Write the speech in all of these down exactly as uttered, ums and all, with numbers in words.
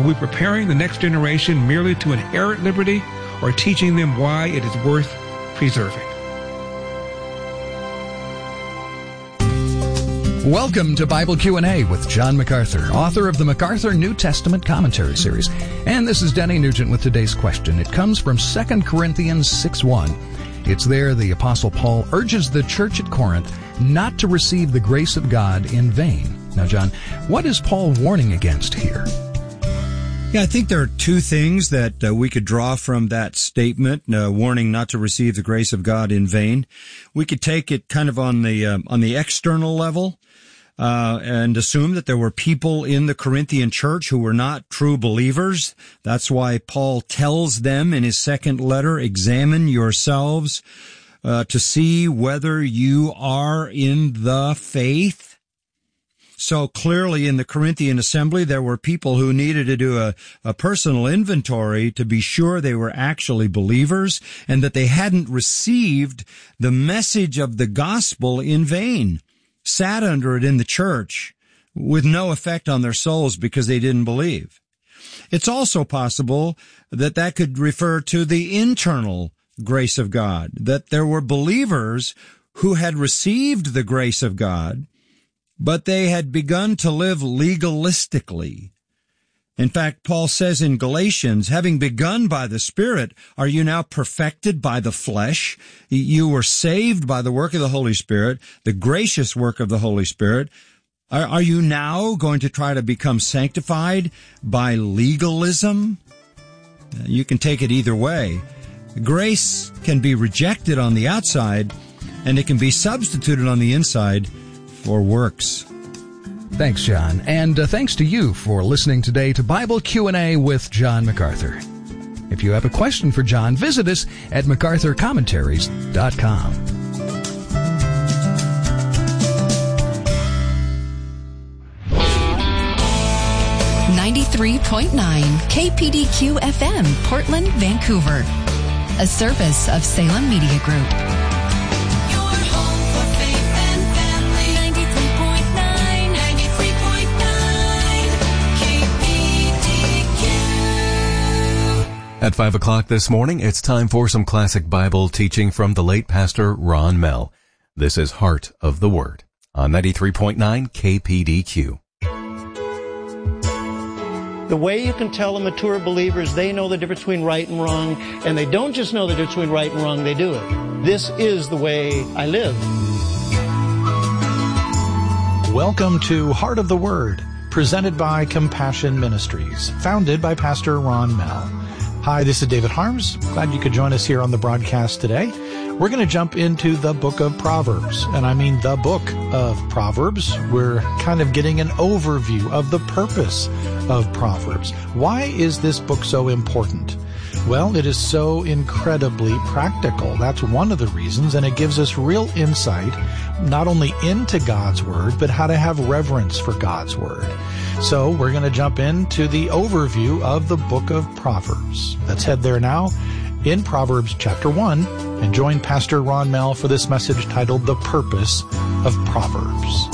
we preparing the next generation merely to inherit liberty, or teaching them why it is worth preserving? Welcome to Bible Q and A with John MacArthur, author of the MacArthur New Testament Commentary Series. And this is Denny Nugent with today's question. It comes from Second Corinthians six one. It's there the Apostle Paul urges the church at Corinth not to receive the grace of God in vain. Now, John, what is Paul warning against here? Yeah, I think there are two things that uh, we could draw from that statement, uh, warning not to receive the grace of God in vain. We could take it kind of on the uh, on the external level. Uh, and assume that there were people in the Corinthian church who were not true believers. That's why Paul tells them in his second letter, examine yourselves uh, to see whether you are in the faith. So clearly in the Corinthian assembly, there were people who needed to do a, a personal inventory to be sure they were actually believers and that they hadn't received the message of the gospel in vain. Sat under it in the church with no effect on their souls because they didn't believe. It's also possible that that could refer to the internal grace of God, that there were believers who had received the grace of God, but they had begun to live legalistically. In fact, Paul says in Galatians, having begun by the Spirit, are you now perfected by the flesh? You were saved by the work of the Holy Spirit, the gracious work of the Holy Spirit. Are, are you now going to try to become sanctified by legalism? You can take it either way. Grace can be rejected on the outside, and it can be substituted on the inside for works. Thanks, John. And uh, thanks to you for listening today to Bible Q and A with John MacArthur. If you have a question for John, visit us at macarthur commentaries dot com. ninety-three point nine K P D Q F M, Portland, Vancouver. A service of Salem Media Group. At five o'clock this morning, it's time for some classic Bible teaching from the late Pastor Ron Mell. This is Heart of the Word on ninety-three point nine K P D Q. The way you can tell a mature believer is they know the difference between right and wrong, and they don't just know the difference between right and wrong, they do it. This is the way I live. Welcome to Heart of the Word, presented by Compassion Ministries, founded by Pastor Ron Mell. Hi, this is David Harms. Glad you could join us here on the broadcast today. We're going to jump into the book of Proverbs, and I mean the book of Proverbs. We're kind of getting an overview of the purpose of Proverbs. Why is this book so important? Well, it is so incredibly practical. That's one of the reasons, and it gives us real insight not only into God's Word, but how to have reverence for God's Word. So we're going to jump into the overview of the book of Proverbs. Let's head there now in Proverbs chapter one and join Pastor Ron Mell for this message titled The Purpose of Proverbs.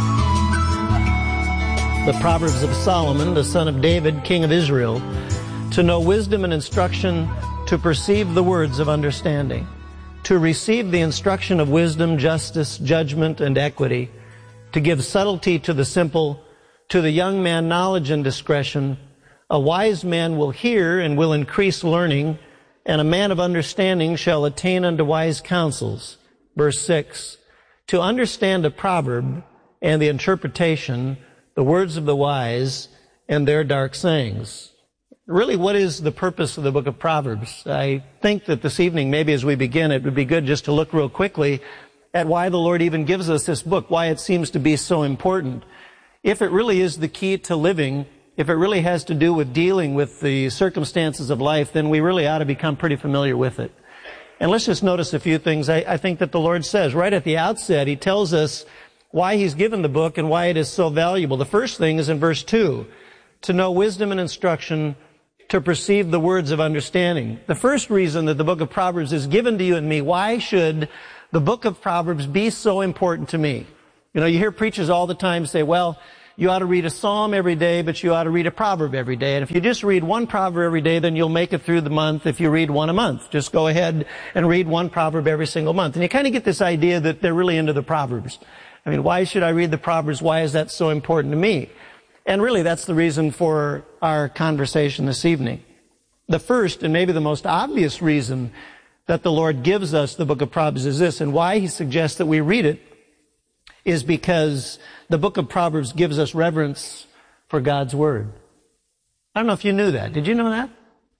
The Proverbs of Solomon, the son of David, king of Israel, to know wisdom and instruction, to perceive the words of understanding, to receive the instruction of wisdom, justice, judgment, and equity, to give subtlety to the simple, to the young man knowledge and discretion. A wise man will hear and will increase learning, and a man of understanding shall attain unto wise counsels. Verse six, to understand a proverb and the interpretation, the words of the wise and their dark sayings. Really, what is the purpose of the book of Proverbs? I think that this evening, maybe as we begin, it would be good just to look real quickly at why the Lord even gives us this book, why it seems to be so important. If it really is the key to living, if it really has to do with dealing with the circumstances of life, then we really ought to become pretty familiar with it. And let's just notice a few things I, I think that the Lord says. Right at the outset, He tells us why He's given the book and why it is so valuable. The first thing is in verse two, to know wisdom and instruction, to perceive the words of understanding. The first reason that the book of Proverbs is given to you and me, why should the book of Proverbs be so important to me? You know, you hear preachers all the time say, well, you ought to read a psalm every day, but you ought to read a proverb every day. And if you just read one proverb every day, then you'll make it through the month if you read one a month. Just go ahead and read one proverb every single month. And you kind of get this idea that they're really into the Proverbs. I mean, why should I read the Proverbs? Why is that so important to me? And really, that's the reason for our conversation this evening. The first, and maybe the most obvious reason that the Lord gives us the book of Proverbs is this, and why he suggests that we read it is because the book of Proverbs gives us reverence for God's Word. I don't know if you knew that. Did you know that?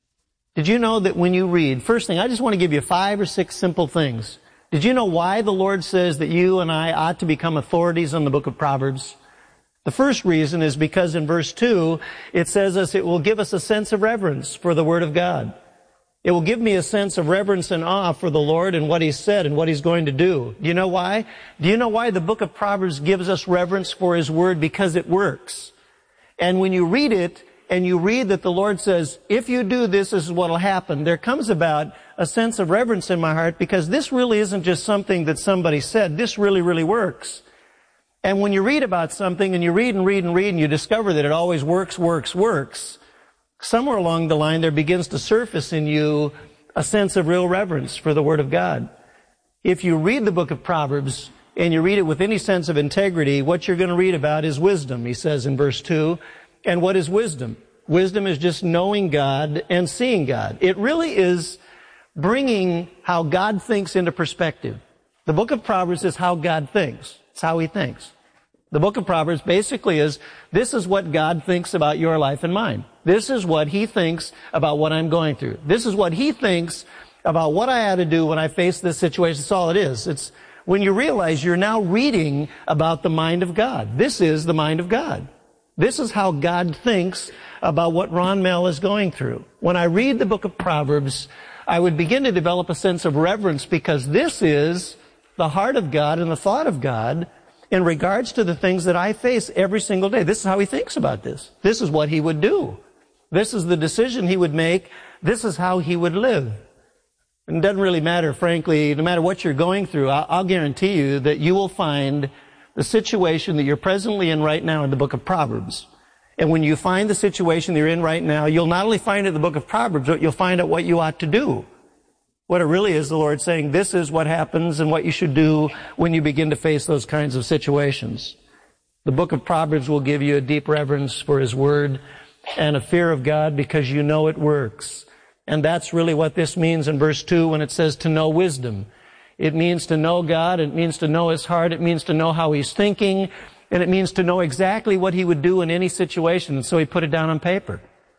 Did you know that when you read, first thing, I just want to give you five or six simple things. Did you know why the Lord says that you and I ought to become authorities on the book of Proverbs? The first reason is because in verse two, it says us, it will give us a sense of reverence for the Word of God. It will give me a sense of reverence and awe for the Lord and what He's said and what He's going to do. Do you know why? Do you know why the book of Proverbs gives us reverence for His Word? Because it works. And when you read it, and you read that the Lord says, if you do this, this is what will happen, there comes about a sense of reverence in my heart because this really isn't just something that somebody said. This really, really works. And when you read about something and you read and read and read and you discover that it always works, works, works, somewhere along the line there begins to surface in you a sense of real reverence for the Word of God. If you read the book of Proverbs and you read it with any sense of integrity, what you're going to read about is wisdom, he says in verse two. And what is wisdom? Wisdom is just knowing God and seeing God. It really is bringing how God thinks into perspective. The book of Proverbs is how God thinks. It's how He thinks. The book of Proverbs basically is, this is what God thinks about your life and mine. This is what He thinks about what I'm going through. This is what He thinks about what I ought to do when I face this situation. That's all it is. It's when you realize you're now reading about the mind of God. This is the mind of God. This is how God thinks about what Ron Mell is going through. When I read the book of Proverbs, I would begin to develop a sense of reverence because this is the heart of God and the thought of God in regards to the things that I face every single day. This is how He thinks about this. This is what He would do. This is the decision He would make. This is how He would live. And it doesn't really matter, frankly, no matter what you're going through, I'll guarantee you that you will find the situation that you're presently in right now in the book of Proverbs. And when you find the situation that you're in right now, you'll not only find it in the book of Proverbs, but you'll find out what you ought to do. What it really is, the Lord saying, this is what happens and what you should do when you begin to face those kinds of situations. The book of Proverbs will give you a deep reverence for His Word and a fear of God because you know it works. And that's really what this means in verse two when it says to know wisdom. It means to know God, it means to know His heart, it means to know how He's thinking, and it means to know exactly what He would do in any situation. And so He put it down on paper.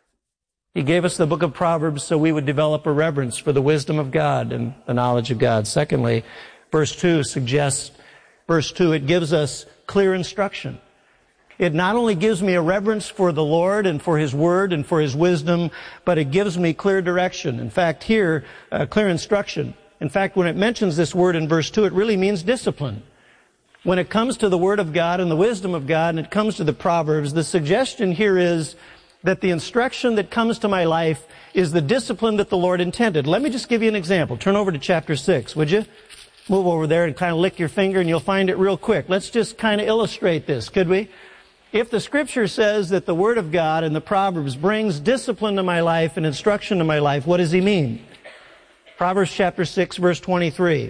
He gave us the book of Proverbs so we would develop a reverence for the wisdom of God and the knowledge of God. Secondly, verse two suggests, verse two, it gives us clear instruction. It not only gives me a reverence for the Lord and for His Word and for His wisdom, but it gives me clear direction. In fact, here, uh, clear instruction. In fact, when it mentions this word in verse two, it really means discipline. When it comes to the Word of God and the wisdom of God and it comes to the Proverbs, the suggestion here is that the instruction that comes to my life is the discipline that the Lord intended. Let me just give you an example. Turn over to chapter six, would you? Move over there and kind of lick your finger and you'll find it real quick. Let's just kind of illustrate this, could we? If the Scripture says that the Word of God and the Proverbs brings discipline to my life and instruction to my life, what does He mean? Proverbs chapter six, verse twenty-three.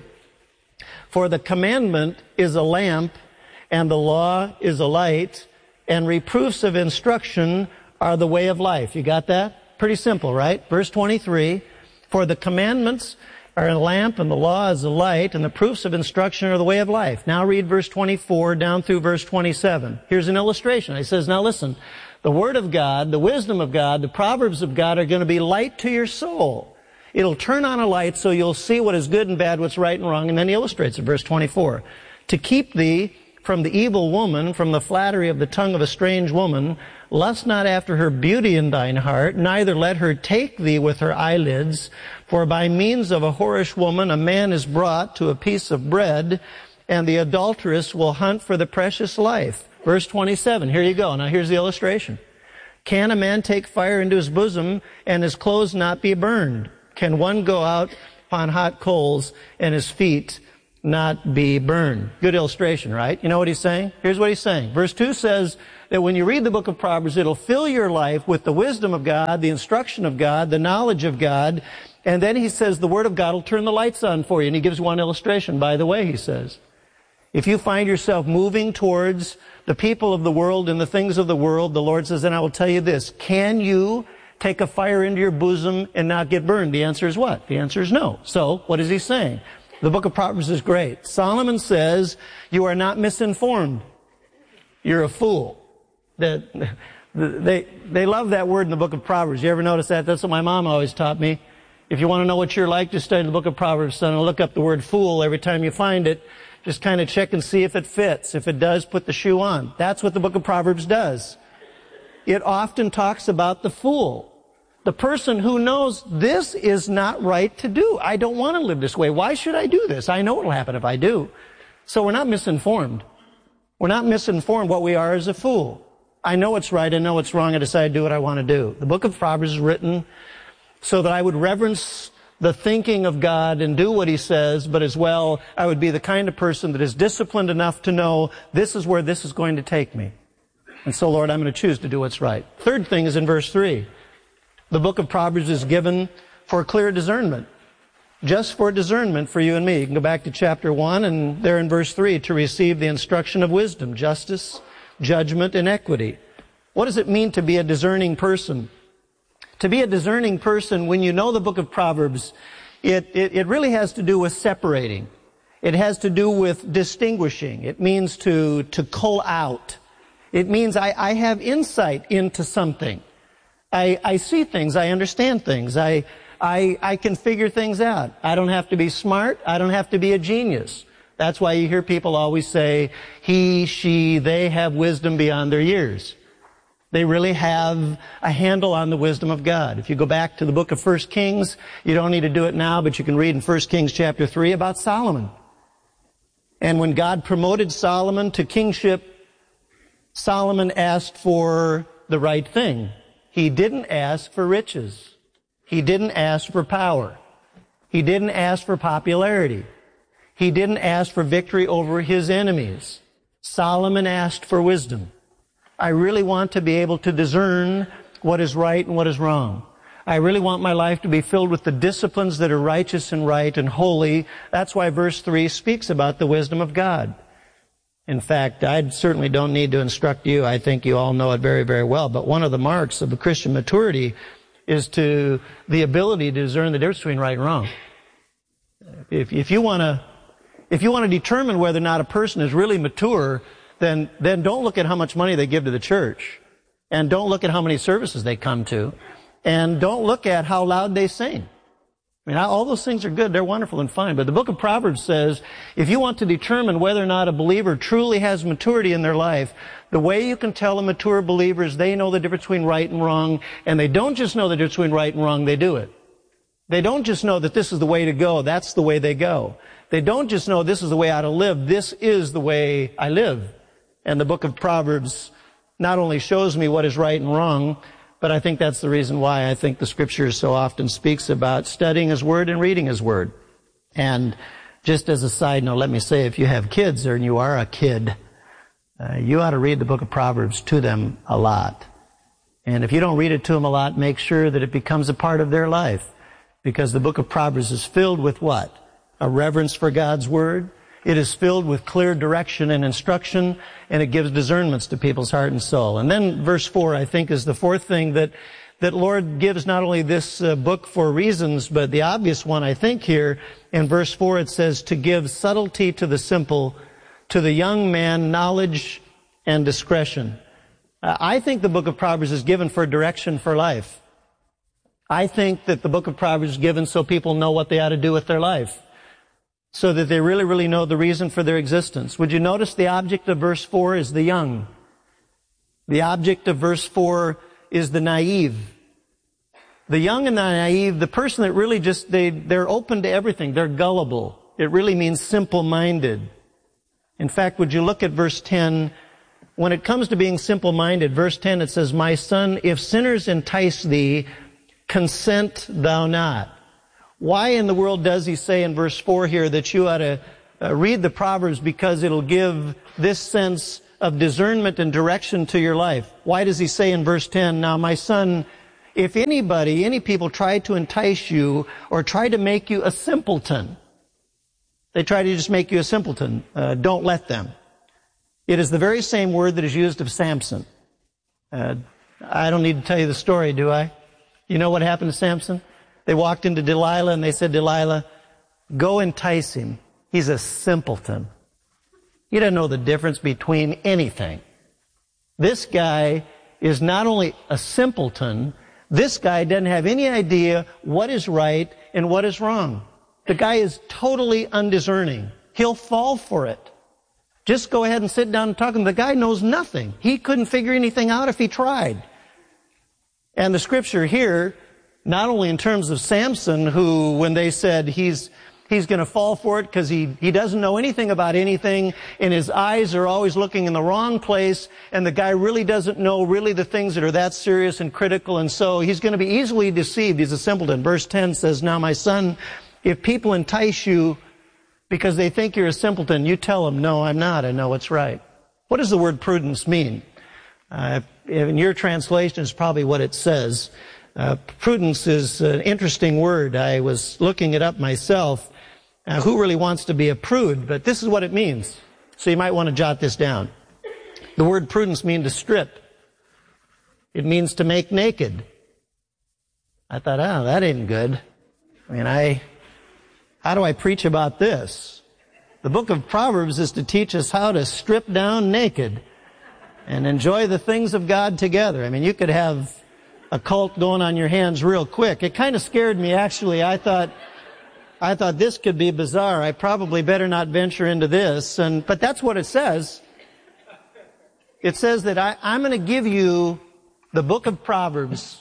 For the commandment is a lamp, and the law is a light, and reproofs of instruction are the way of life. You got that? Pretty simple, right? Verse twenty-three. For the commandments are a lamp, and the law is a light, and the proofs of instruction are the way of life. Now read verse twenty-four down through verse twenty-seven. Here's an illustration. He says, now listen, the Word of God, the wisdom of God, the Proverbs of God are going to be light to your soul. It'll turn on a light so you'll see what is good and bad, what's right and wrong. And then he illustrates it, verse twenty-four. To keep thee from the evil woman, from the flattery of the tongue of a strange woman, lust not after her beauty in thine heart, neither let her take thee with her eyelids. For by means of a whorish woman a man is brought to a piece of bread, and the adulteress will hunt for the precious life. Verse twenty-seven, here you go. Now here's the illustration. Can a man take fire into his bosom, and his clothes not be burned? Can one go out upon hot coals, and his feet not be burned? Good illustration, right? You know what he's saying? Here's what he's saying. Verse two says, that when you read the book of Proverbs, it'll fill your life with the wisdom of God, the instruction of God, the knowledge of God. And then he says the Word of God will turn the lights on for you. And he gives one illustration, by the way, he says. If you find yourself moving towards the people of the world and the things of the world, the Lord says, and I will tell you this, can you take a fire into your bosom and not get burned? The answer is what? The answer is no. So, what is he saying? The book of Proverbs is great. Solomon says, you are not misinformed. You're a fool. That they, they love that word in the book of Proverbs. You ever notice that? That's what my mom always taught me. If you want to know what you're like, just study the book of Proverbs, son, and look up the word fool every time you find it. Just kind of check and see if it fits. If it does, put the shoe on. That's what the book of Proverbs does. It often talks about the fool. The person who knows this is not right to do. I don't want to live this way. Why should I do this? I know what will happen if I do. So we're not misinformed. We're not misinformed. What we are is a fool. I know what's right. I know what's wrong. I decide to do what I want to do. The book of Proverbs is written so that I would reverence the thinking of God and do what he says, but as well, I would be the kind of person that is disciplined enough to know this is where this is going to take me. And so, Lord, I'm going to choose to do what's right. Third thing is in verse three. The book of Proverbs is given for clear discernment. Just for discernment for you and me. You can go back to chapter one and there in verse three, to receive the instruction of wisdom, justice, judgment, and equity. What does it mean to be a discerning person? To be a discerning person, when you know the book of Proverbs, it, it, it really has to do with separating. It has to do with distinguishing. It means to, to cull out. It means I, I have insight into something. I, I see things. I understand things. I, I, I can figure things out. I don't have to be smart. I don't have to be a genius. That's why you hear people always say, he, she, they have wisdom beyond their years. They really have a handle on the wisdom of God. If you go back to the book of First Kings, you don't need to do it now, but you can read in First Kings chapter three about Solomon. And when God promoted Solomon to kingship, Solomon asked for the right thing. He didn't ask for riches. He didn't ask for power. He didn't ask for popularity. He didn't ask for victory over his enemies. Solomon asked for wisdom. I really want to be able to discern what is right and what is wrong. I really want my life to be filled with the disciplines that are righteous and right and holy. That's why verse three speaks about the wisdom of God. In fact, I certainly don't need to instruct you. I think you all know it very, very well. But one of the marks of a Christian maturity is to the ability to discern the difference between right and wrong. If, if you want to, if you want to determine whether or not a person is really mature, then, then don't look at how much money they give to the church. And don't look at how many services they come to. And don't look at how loud they sing. I mean, all those things are good. They're wonderful and fine. But the book of Proverbs says, if you want to determine whether or not a believer truly has maturity in their life, the way you can tell a mature believer is they know the difference between right and wrong. And they don't just know the difference between right and wrong, they do it. They don't just know that this is the way to go, that's the way they go. They don't just know this is the way I ought to live, this is the way I live. And the book of Proverbs not only shows me what is right and wrong, but I think that's the reason why I think the Scripture so often speaks about studying His Word and reading His Word. And just as a side note, let me say, if you have kids or you are a kid, uh, you ought to read the book of Proverbs to them a lot. And if you don't read it to them a lot, make sure that it becomes a part of their life. Because the book of Proverbs is filled with what? A reverence for God's Word. It is filled with clear direction and instruction, and it gives discernments to people's heart and soul. And then verse four, I think, is the fourth thing that, that Lord gives not only this uh, book for reasons, but the obvious one, I think, here. In verse four, it says, to give subtlety to the simple, to the young man knowledge and discretion. Uh, I think the book of Proverbs is given for direction for life. I think that the book of Proverbs is given so people know what they ought to do with their life, so that they really, really know the reason for their existence. Would you notice the object of verse four is the young? The object of verse four is the naive. The young and the naive, the person that really just, they, they're open to everything. They're gullible. It really means simple-minded. In fact, would you look at verse ten? When it comes to being simple-minded, verse ten, it says, my son, if sinners entice thee, consent thou not. Why in the world does he say in verse four here that you ought to uh, read the Proverbs? Because it'll give this sense of discernment and direction to your life. Why does he say in verse ten, now my son, if anybody, any people try to entice you or try to make you a simpleton, they try to just make you a simpleton, uh, don't let them. It is the very same word that is used of Samson. Uh, I don't need to tell you the story, do I? You know what happened to Samson? They walked into Delilah and they said, Delilah, go entice him. He's a simpleton. He doesn't know the difference between anything. This guy is not only a simpleton, this guy doesn't have any idea what is right and what is wrong. The guy is totally undiscerning. He'll fall for it. Just go ahead and sit down and talk to him. The guy knows nothing. He couldn't figure anything out if he tried. And the scripture here, not only in terms of Samson, who, when they said he's he's going to fall for it because he, he doesn't know anything about anything, and his eyes are always looking in the wrong place, and the guy really doesn't know really the things that are that serious and critical, and so he's going to be easily deceived. He's a simpleton. Verse ten says, now my son, if people entice you because they think you're a simpleton, you tell them, no, I'm not. I know what's right. What does the word prudence mean? Uh, in your translation is probably what it says. Uh, prudence is an interesting word. I was looking it up myself. Uh, who really wants to be a prude? But this is what it means. So you might want to jot this down. The word prudence means to strip. It means to make naked. I thought, oh, that ain't good. I mean, I, how do I preach about this? The book of Proverbs is to teach us how to strip down naked and enjoy the things of God together. I mean, you could have a cult going on your hands real quick. It kind of scared me, actually. I thought, I thought this could be bizarre. I probably better not venture into this. And, but that's what it says. It says that I, I'm going to give you the book of Proverbs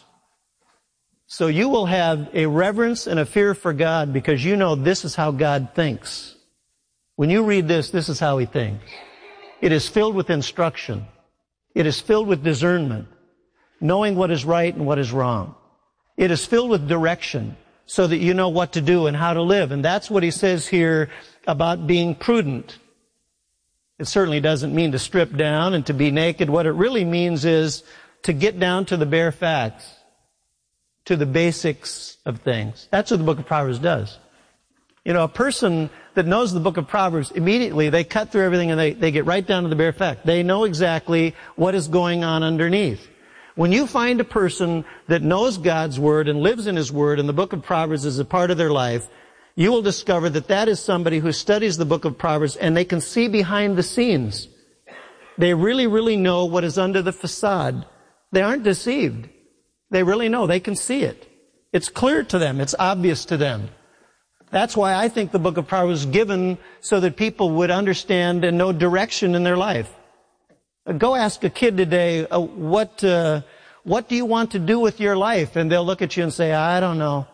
so you will have a reverence and a fear for God because you know this is how God thinks. When you read this, this is how he thinks. It is filled with instruction. It is filled with discernment, knowing what is right and what is wrong. It is filled with direction so that you know what to do and how to live. And that's what he says here about being prudent. It certainly doesn't mean to strip down and to be naked. What it really means is to get down to the bare facts, to the basics of things. That's what the book of Proverbs does. You know, a person that knows the book of Proverbs, immediately they cut through everything and they, they get right down to the bare fact. They know exactly what is going on underneath. When you find a person that knows God's Word and lives in His Word and the book of Proverbs is a part of their life, you will discover that that is somebody who studies the book of Proverbs and they can see behind the scenes. They really, really know what is under the facade. They aren't deceived. They really know. They can see it. It's clear to them. It's obvious to them. That's why I think the book of Proverbs is given so that people would understand and know direction in their life. Go ask a kid today, uh, what uh, what do you want to do with your life? And they'll look at you and say, I don't know.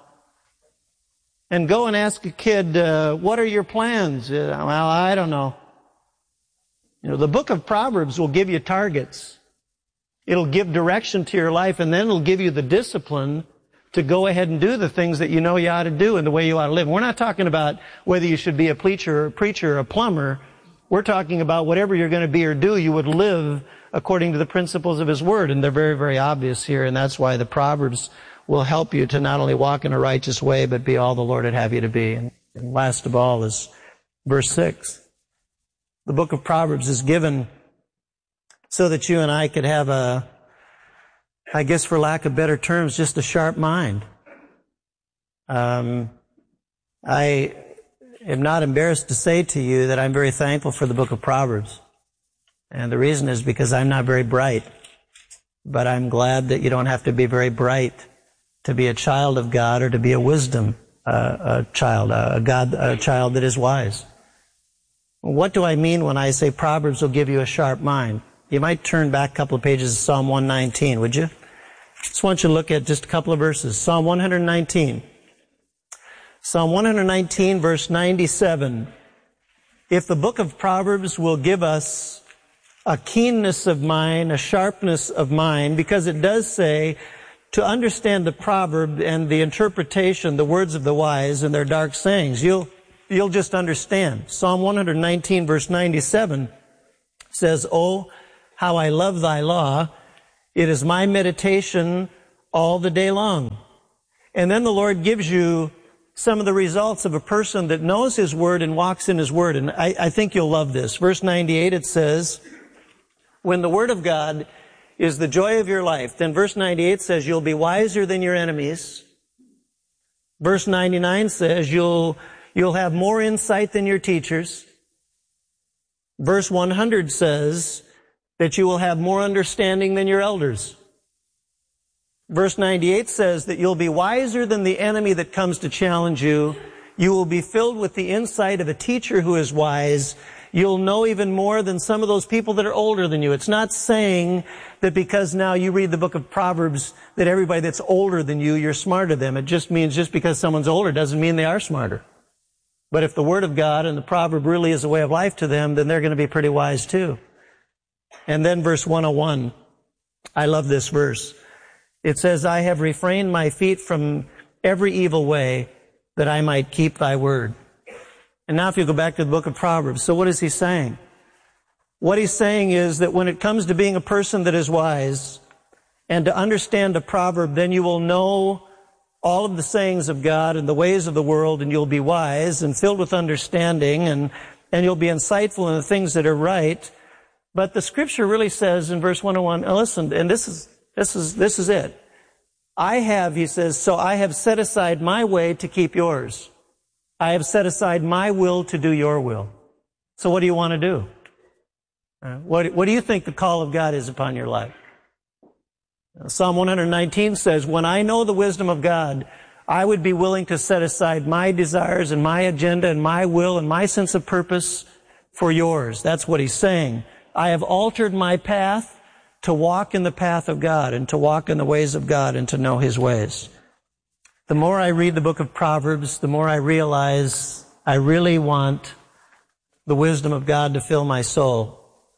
And go and ask a kid, uh, what are your plans? Uh, well, I don't know. You know, the book of Proverbs will give you targets. It'll give direction to your life, and then it'll give you the discipline to go ahead and do the things that you know you ought to do and the way you ought to live. We're not talking about whether you should be a preacher, a preacher, or a plumber. We're talking about whatever you're going to be or do, you would live according to the principles of His Word. And they're very, very obvious here. And that's why the Proverbs will help you to not only walk in a righteous way, but be all the Lord would have you to be. And last of all is verse six. The book of Proverbs is given so that you and I could have a, I guess for lack of better terms, just a sharp mind. Um, I am not embarrassed to say to you that I'm very thankful for the book of Proverbs. And the reason is because I'm not very bright. But I'm glad that you don't have to be very bright to be a child of God or to be a wisdom uh, a child, a God, a child that is wise. What do I mean when I say Proverbs will give you a sharp mind? You might turn back a couple of pages to Psalm one nineteen, would you? Just want you to look at just a couple of verses. Psalm one nineteen. Psalm one nineteen, verse ninety-seven. If the book of Proverbs will give us a keenness of mind, a sharpness of mind, because it does say to understand the proverb and the interpretation, the words of the wise and their dark sayings, you'll, you'll just understand. Psalm one nineteen, verse ninety-seven says, "Oh, how I love thy law. It is my meditation all the day long." And then the Lord gives you some of the results of a person that knows His Word and walks in His Word. And I, I think you'll love this. Verse ninety-eight, it says, when the Word of God is the joy of your life, then verse ninety-eight says you'll be wiser than your enemies. Verse ninety-nine says you'll, you'll have more insight than your teachers. Verse one hundred says that you will have more understanding than your elders. Verse ninety-eight says that you'll be wiser than the enemy that comes to challenge you. You will be filled with the insight of a teacher who is wise. You'll know even more than some of those people that are older than you. It's not saying that because now you read the book of Proverbs that everybody that's older than you, you're smarter than them. It just means just because someone's older doesn't mean they are smarter. But if the Word of God and the proverb really is a way of life to them, then they're going to be pretty wise too. And then verse one oh one. I love this verse. It says, I have refrained my feet from every evil way that I might keep thy word. And now if you go back to the book of Proverbs, so what is he saying? What he's saying is that when it comes to being a person that is wise and to understand a proverb, then you will know all of the sayings of God and the ways of the world, and you'll be wise and filled with understanding, and, and you'll be insightful in the things that are right. But the scripture really says in verse one oh one, listen, and this is This is, this is it. I have, he says, so I have set aside my way to keep yours. I have set aside my will to do your will. So what do you want to do? Uh, what, what do you think the call of God is upon your life? Uh, Psalm one nineteen says, when I know the wisdom of God, I would be willing to set aside my desires and my agenda and my will and my sense of purpose for yours. That's what he's saying. I have altered my path to walk in the path of God and to walk in the ways of God and to know His ways. The more I read the book of Proverbs, the more I realize I really want the wisdom of God to fill my soul.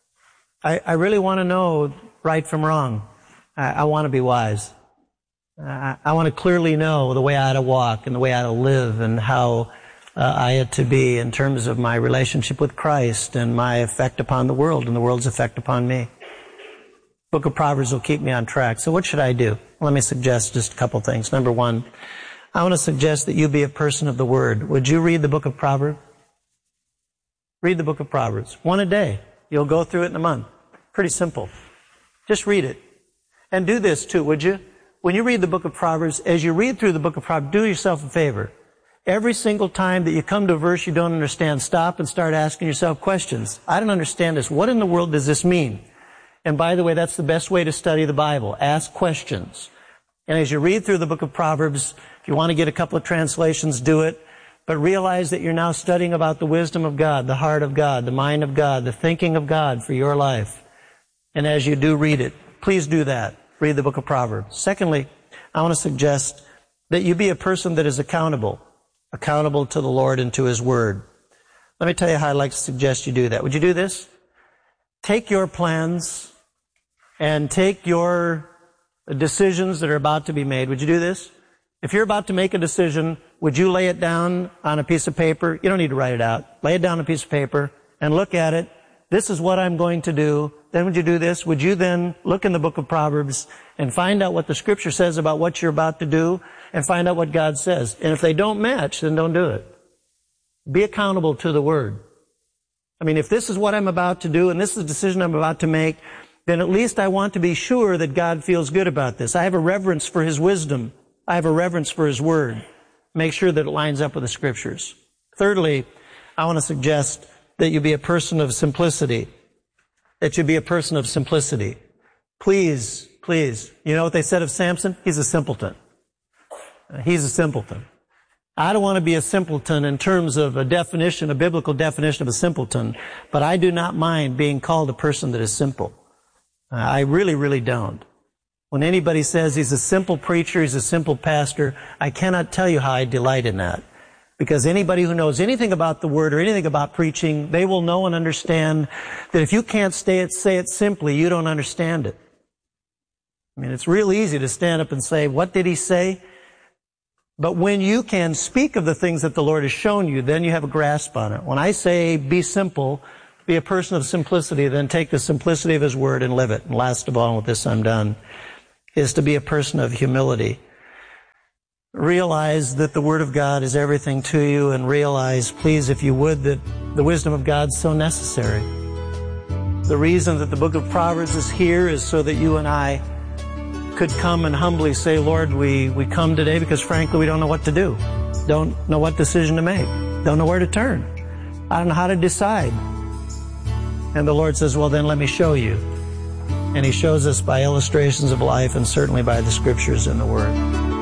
I, I really want to know right from wrong. I, I want to be wise. I, I want to clearly know the way I ought to walk and the way I ought to live and how uh, I ought to be in terms of my relationship with Christ and my effect upon the world and the world's effect upon me. Book of Proverbs will keep me on track. So what should I do? Let me suggest just a couple things. Number one, I want to suggest that you be a person of the Word. Would you read the book of Proverbs? Read the book of Proverbs. One a day. You'll go through it in a month. Pretty simple. Just read it. And do this too, would you? When you read the book of Proverbs, as you read through the book of Proverbs, do yourself a favor. Every single time that you come to a verse you don't understand, stop and start asking yourself questions. I don't understand this. What in the world does this mean? And by the way, that's the best way to study the Bible. Ask questions. And as you read through the book of Proverbs, if you want to get a couple of translations, do it. But realize that you're now studying about the wisdom of God, the heart of God, the mind of God, the thinking of God for your life. And as you do read it, please do that. Read the book of Proverbs. Secondly, I want to suggest that you be a person that is accountable. Accountable to the Lord and to His Word. Let me tell you how I'd like to suggest you do that. Would you do this? Take your plans and take your decisions that are about to be made. Would you do this? If you're about to make a decision, would you lay it down on a piece of paper? You don't need to write it out. Lay it down on a piece of paper and look at it. This is what I'm going to do. Then would you do this? Would you then look in the book of Proverbs and find out what the Scripture says about what you're about to do and find out what God says? And if they don't match, then don't do it. Be accountable to the Word. I mean, if this is what I'm about to do and this is the decision I'm about to make, then at least I want to be sure that God feels good about this. I have a reverence for His wisdom. I have a reverence for His Word. Make sure that it lines up with the Scriptures. Thirdly, I want to suggest that you be a person of simplicity. That you be a person of simplicity. Please, please. You know what they said of Samson? He's a simpleton. He's a simpleton. I don't want to be a simpleton in terms of a definition, a biblical definition of a simpleton, but I do not mind being called a person that is simple. I really, really don't. When anybody says he's a simple preacher, he's a simple pastor, I cannot tell you how I delight in that. Because anybody who knows anything about the Word or anything about preaching, they will know and understand that if you can't say it, say it simply, you don't understand it. I mean, it's real easy to stand up and say, what did he say? But when you can speak of the things that the Lord has shown you, then you have a grasp on it. When I say be simple, be a person of simplicity, then take the simplicity of His Word and live it. And last of all, and with this I'm done, is to be a person of humility. Realize that the Word of God is everything to you, and realize, please, if you would, that the wisdom of God is so necessary. The reason that the book of Proverbs is here is so that you and I could come and humbly say, Lord, we, we come today because frankly we don't know what to do. Don't know what decision to make. Don't know where to turn. I don't know how to decide. And the Lord says, well, then let me show you. And He shows us by illustrations of life and certainly by the Scriptures in the Word.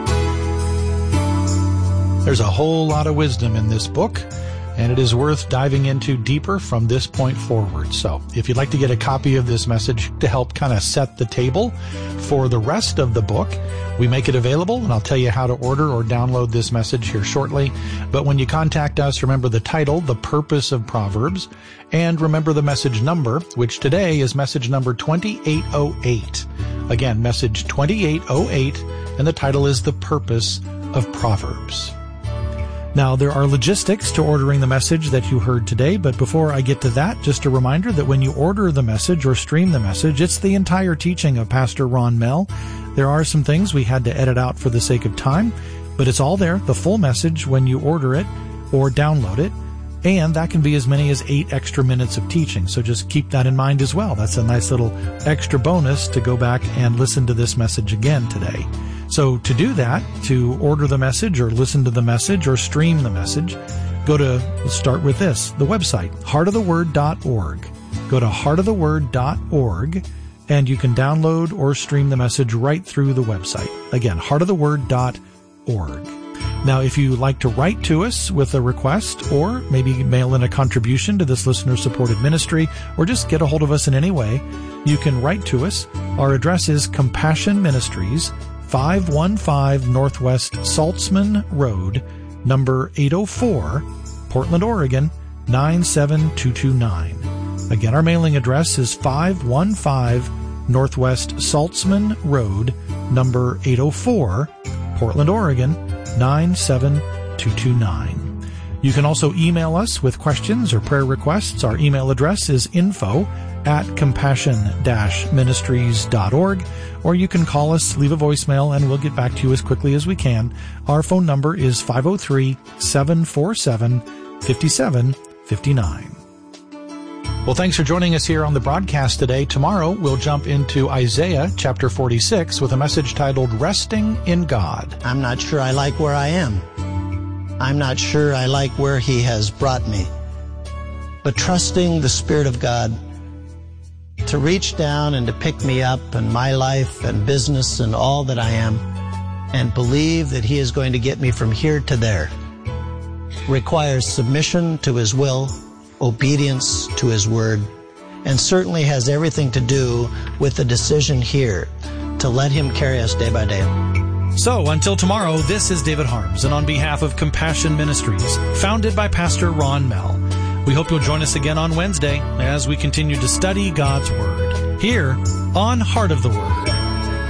There's a whole lot of wisdom in this book, and it is worth diving into deeper from this point forward. So if you'd like to get a copy of this message to help kind of set the table for the rest of the book, we make it available, and I'll tell you how to order or download this message here shortly. But when you contact us, remember the title, The Purpose of Proverbs, and remember the message number, which today is message number twenty-eight oh eight. Again, message twenty-eight oh eight, and the title is The Purpose of Proverbs. Now, there are logistics to ordering the message that you heard today, but before I get to that, just a reminder that when you order the message or stream the message, it's the entire teaching of Pastor Ron Mell. There are some things we had to edit out for the sake of time, but it's all there, the full message, when you order it or download it, and that can be as many as eight extra minutes of teaching, so just keep that in mind as well. That's a nice little extra bonus to go back and listen to this message again today. So to do that, to order the message or listen to the message or stream the message, go to, let's start with this, the website, heart of the word dot org. Go to heart of the word dot org, and you can download or stream the message right through the website. Again, heart of the word dot org. Now, if you like to write to us with a request or maybe mail in a contribution to this listener-supported ministry or just get a hold of us in any way, you can write to us. Our address is Compassion Ministries, five one five Northwest Saltzman Road, number eight oh four, Portland, Oregon, nine seven two two nine. Again, our mailing address is five one five Northwest Saltzman Road, number eight oh four, Portland, Oregon, nine seven two two nine. You can also email us with questions or prayer requests. Our email address is info at compassion dash ministries dot org, or you can call us, leave a voicemail, and we'll get back to you as quickly as we can. Our phone number is five oh three, seven four seven, five seven five nine. Well, thanks for joining us here on the broadcast today. Tomorrow, we'll jump into Isaiah chapter forty-six with a message titled Resting in God. I'm not sure I like where I am. I'm not sure I like where He has brought me. But trusting the Spirit of God to reach down and to pick me up in my life and business and all that I am, and believe that He is going to get me from here to there, requires submission to His will, obedience to His Word, and certainly has everything to do with the decision here to let Him carry us day by day. So, until tomorrow, this is David Harms, and on behalf of Compassion Ministries, founded by Pastor Ron Mell, we hope you'll join us again on Wednesday as we continue to study God's Word here on Heart of the Word.